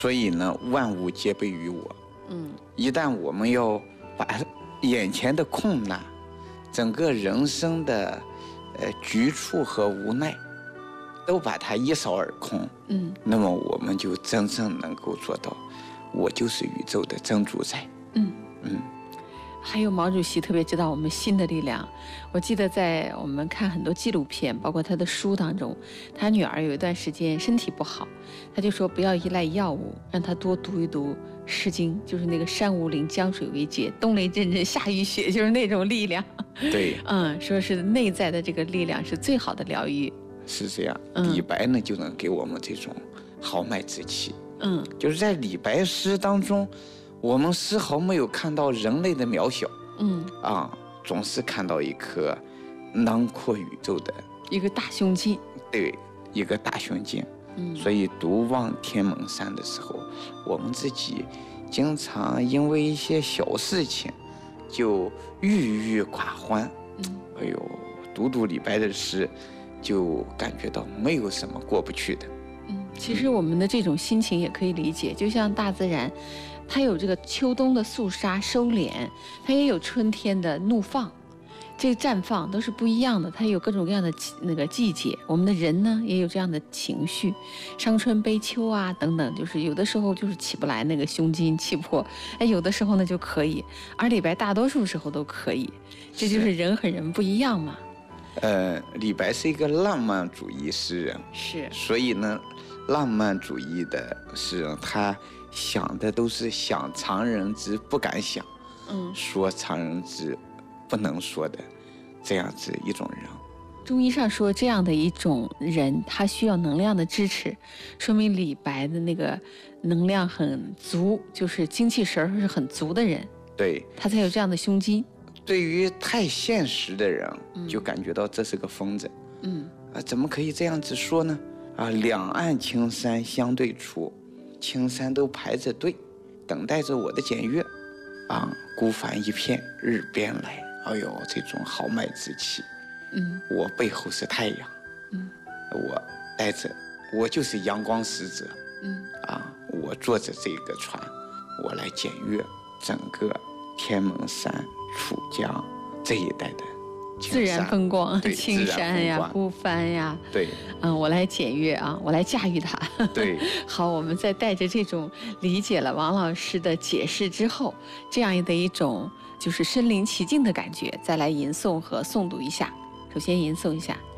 所以呢，万物皆备于我。一旦我们要把眼前的困难，整个人生的局促和无奈，都把它一扫而空。那么我们就真正能够做到，我就是宇宙的真主宰。 还有毛主席特别知道我们心的力量。我记得在我们看很多纪录片，包括他的书当中，他女儿有一段时间身体不好，他就说不要依赖药物，让他多读一读《诗经》，就是那个山无陵，江水为竭，冬雷阵阵，夏雨雪，就是那种力量。 对， 说是内在的这个力量是最好的疗愈。 是这样。李白呢，就能给我们这种豪迈之气。就是在李白诗当中，我们丝毫没有看到人类的渺小。总是看到一颗囊括宇宙的一个大胸襟。 对，一个大胸襟。所以读望天门山的时候，我们自己经常因为一些小事情就郁郁寡欢。哎呦，读李白的诗，就感觉到没有什么过不去的。 其实我们的这种心情也可以理解，就像大自然，它有这个秋冬的肃杀收敛，它也有春天的怒放，这个绽放都是不一样的，它有各种各样的那个季节。我们的人呢，也有这样的情绪，伤春悲秋啊等等，就是有的时候就是起不来那个胸襟气魄，有的时候呢就可以，而李白大多数时候都可以，这就是人和人不一样嘛。 李白是一个浪漫主义诗人， 是， 所以呢，浪漫主义的诗人，他想的都是想常人之不敢想，说常人之不能说的这样子一种人。 中医上说，这样的一种人，他需要能量的支持，说明李白的那个能量很足，就是精气神是很足的人， 对， 他才有这样的胸襟。 对于太现实的人，就感觉到这是个疯子。怎么可以这样子说呢？两岸青山相对出，青山都排着队，等待着我的检阅。孤帆一片日边来。哎呦，这种豪迈之气。我背后是太阳。我带着，我就是阳光使者。我坐着这个船，我来检阅整个天门山、楚江这一带的自然风光，青山呀、孤帆呀。 对， 我来检阅啊，我来驾驭它。 对， 好，我们在带着这种理解了王老师的解释之后，这样的一种就是身临其境的感觉，再来吟诵和诵读一下。首先吟诵一下。